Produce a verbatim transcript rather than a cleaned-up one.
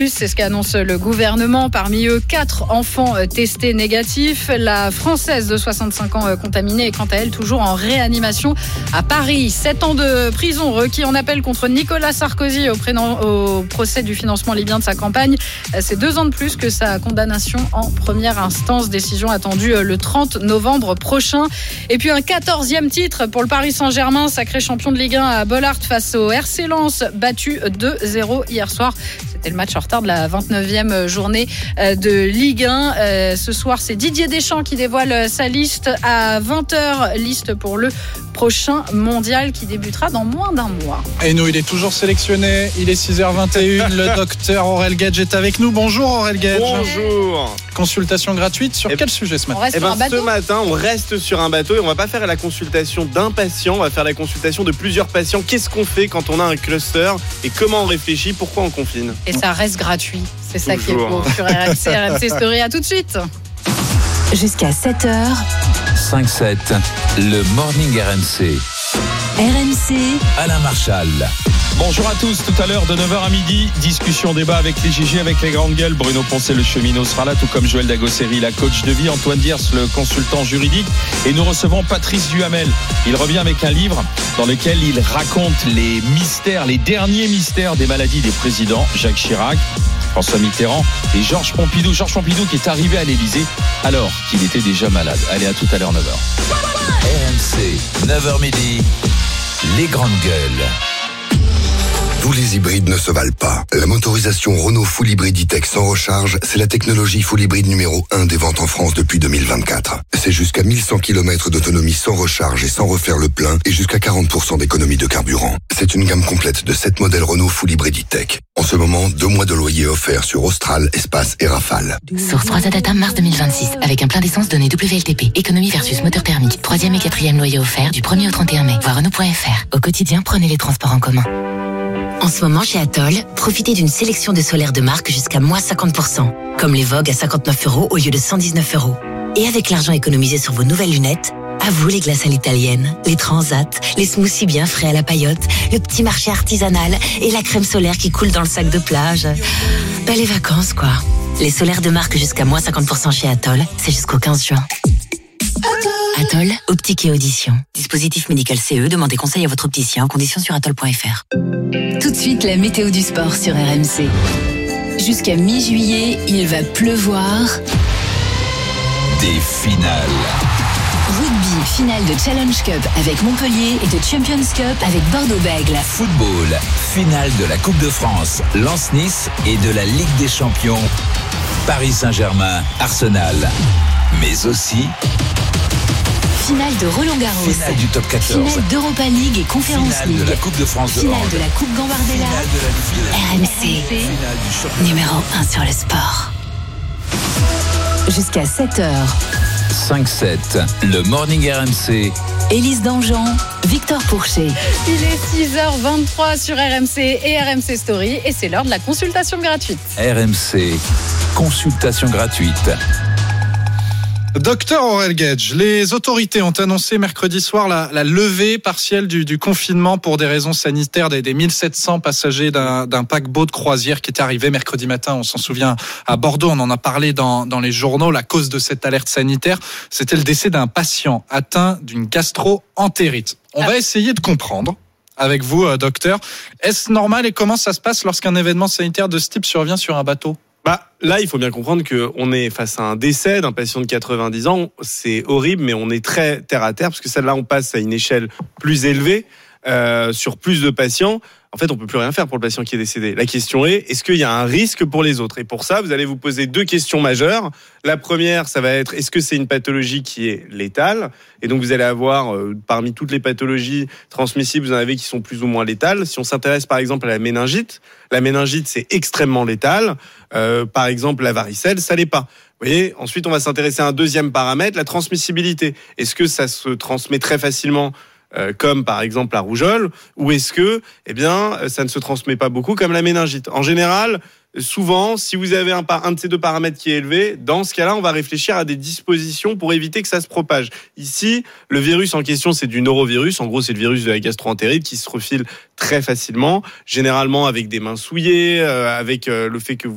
plus, c'est ce qu'annonce le gouvernement. Parmi eux, quatre enfants testés négatifs. La Française de soixante-cinq ans contaminée est quant à elle toujours en réanimation à Paris. Sept ans de prison requis en appel contre Nicolas Sarkozy au, prénom, au procès du financement libyen de sa campagne. C'est deux ans de plus que sa condamnation en première instance. Décision attendue le trente novembre prochain. Et puis un quatorzième titre pour le Paris Saint-Germain, sacré champion de Ligue un à Bollaert face au R C Lens, battu deux zéro hier soir. C'était le match en retard de la vingt-neuvième journée de Ligue un. Ce soir, c'est Didier Deschamps qui dévoile sa liste à vingt heures. Liste pour le prochain mondial qui débutera dans moins d'un mois. Et nous, il est toujours sélectionné. Il est six heures vingt et une. Le docteur Aurel Gage est avec nous. Bonjour Aurel Gage. Bonjour. Consultation gratuite sur et quel sujet ce matin? Eh ben, ce matin, on reste sur un bateau et on va pas faire la consultation d'un patient, on va faire la consultation de plusieurs patients. Qu'est-ce qu'on fait quand on a un cluster et comment on réfléchit, pourquoi on confine? Et ça reste gratuit. C'est ça Toujours. qui est beau sur R M C. R M C Story, à tout de suite. Jusqu'à sept heures. cinq sept, le Morning R M C. R M C. Alain Marchal. Bonjour à tous, tout à l'heure de neuf heures à midi, discussion, débat avec les G G, avec les grandes gueules. Bruno Poncet, le cheminot, sera là, tout comme Joël Dagosseri, la coach de vie, Antoine Diers, le consultant juridique. Et nous recevons Patrice Duhamel. Il revient avec un livre dans lequel il raconte les mystères, les derniers mystères des maladies des présidents, Jacques Chirac, François Mitterrand et Georges Pompidou. Georges Pompidou qui est arrivé à l'Élysée alors qu'il était déjà malade. Allez, à tout à l'heure, neuf heures. R M C, neuf heures midi, les grandes gueules. Tous les hybrides ne se valent pas. La motorisation Renault Full Hybrid E-Tech sans recharge, c'est la technologie Full Hybrid numéro un des ventes en France depuis deux mille vingt-quatre. C'est jusqu'à mille cent kilomètres d'autonomie sans recharge et sans refaire le plein et jusqu'à quarante pour cent d'économie de carburant. C'est une gamme complète de sept modèles Renault Full Hybrid E-Tech. En ce moment, deux mois de loyer offerts sur Austral, Espace et Rafale. Source trois Data mars deux mille vingt-six. Avec un plein d'essence donné W L T P. Économie versus moteur thermique. Troisième et quatrième loyer offert du premier au trente et un mai. Voir Renault point F R. Au quotidien, prenez les transports en commun. En ce moment, chez Atoll, profitez d'une sélection de solaires de marque jusqu'à moins cinquante pour cent. Comme les Vogue à cinquante-neuf euros au lieu de cent dix-neuf euros. Et avec l'argent économisé sur vos nouvelles lunettes, à vous les glaces à l'italienne, les transats, les smoothies bien frais à la paillote, le petit marché artisanal et la crème solaire qui coule dans le sac de plage. Ben, les vacances, quoi. Les solaires de marque jusqu'à moins cinquante pour cent chez Atoll, c'est jusqu'au quinze juin. Atoll, optique et audition. Dispositif médical C E, demandez conseil à votre opticien en conditions sur atoll point F R. Tout de suite, la météo du sport sur R M C. Jusqu'à mi-juillet, il va pleuvoir. Des finales. Rugby, finale de Challenge Cup avec Montpellier et de Champions Cup avec Bordeaux-Bègles. Football, finale de la Coupe de France, Lens-Nice et de la Ligue des Champions, Paris Saint-Germain, Arsenal. Mais aussi finale de Roland-Garros, finale du top quatorze, finale d'Europa League et Conférence finale League, de la Coupe de France de finale hand, de la Coupe Gambardella. finale de la R M C, numéro un sur le sport. Jusqu'à sept heures. cinq sept, le Morning R M C. Élise Dangean, Victor Pourchet. Il est six heures vingt-trois sur R M C et R M C Story et c'est l'heure de la consultation gratuite. R M C, consultation gratuite. Docteur Aurel Gage, les autorités ont annoncé mercredi soir la, la levée partielle du, du confinement pour des raisons sanitaires des, des mille sept cents passagers d'un, d'un paquebot de croisière qui était arrivé mercredi matin, on s'en souvient, à Bordeaux. On en a parlé dans, dans les journaux. La cause de cette alerte sanitaire, c'était le décès d'un patient atteint d'une gastro-entérite. On va essayer de comprendre avec vous, euh, docteur. Est-ce normal et comment ça se passe lorsqu'un événement sanitaire de ce type survient sur un bateau ? Bah, là, il faut bien comprendre qu'on est face à un décès d'un patient de quatre-vingt-dix ans. C'est horrible, mais on est très terre à terre, parce que celle-là, on passe à une échelle plus élevée, euh, sur plus de patients. En fait, on peut plus rien faire pour le patient qui est décédé. La question est, est-ce qu'il y a un risque pour les autres ? Et pour ça, vous allez vous poser deux questions majeures. La première, ça va être, est-ce que c'est une pathologie qui est létale ? Et donc, vous allez avoir, euh, parmi toutes les pathologies transmissibles, vous en avez qui sont plus ou moins létales. Si on s'intéresse, par exemple, à la méningite, la méningite, c'est extrêmement létal. Euh, par exemple, la varicelle, ça l'est pas. Vous voyez ? Ensuite, on va s'intéresser à un deuxième paramètre, la transmissibilité. Est-ce que ça se transmet très facilement ? Euh, comme par exemple la rougeole, ou est-ce que, eh bien, ça ne se transmet pas beaucoup comme la méningite ? En général, souvent, si vous avez un, un de ces deux paramètres qui est élevé, dans ce cas-là, on va réfléchir à des dispositions pour éviter que ça se propage. Ici, le virus en question, c'est du norovirus. En gros, c'est le virus de la gastro-entérite qui se refile très facilement, généralement avec des mains souillées, euh, avec euh, le fait que vous